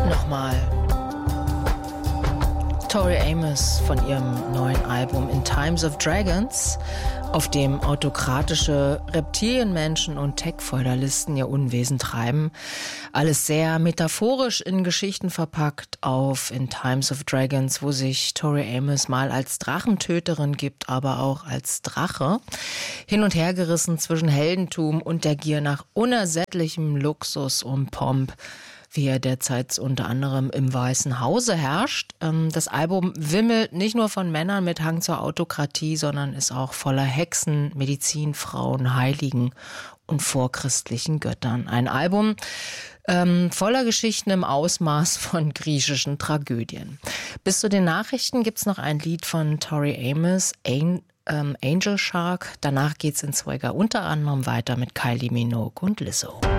Nochmal Tori Amos von ihrem neuen Album In Times of Dragons, auf dem autokratische Reptilienmenschen und Tech-Feudalisten ihr Unwesen treiben. Alles sehr metaphorisch in Geschichten verpackt auf In Times of Dragons, wo sich Tori Amos mal als Drachentöterin gibt, aber auch als Drache. Hin und her gerissen zwischen Heldentum und der Gier nach unersättlichem Luxus und Pomp, wie er derzeit unter anderem im Weißen Hause herrscht. Das Album wimmelt nicht nur von Männern mit Hang zur Autokratie, sondern ist auch voller Hexen, Medizinfrauen, Heiligen und vorchristlichen Göttern. Ein Album voller Geschichten im Ausmaß von griechischen Tragödien. Bis zu den Nachrichten gibt's noch ein Lied von Tori Amos, Angel Shark. Danach geht's in Swagger unter anderem weiter mit Kylie Minogue und Lizzo.